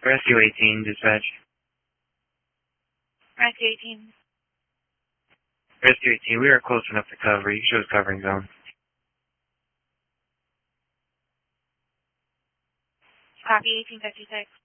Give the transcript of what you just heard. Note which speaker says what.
Speaker 1: Rescue 18, dispatch.
Speaker 2: Rescue 18.
Speaker 1: Rescue 18, we are close enough to cover. You show us covering zone.
Speaker 2: Copy 1856.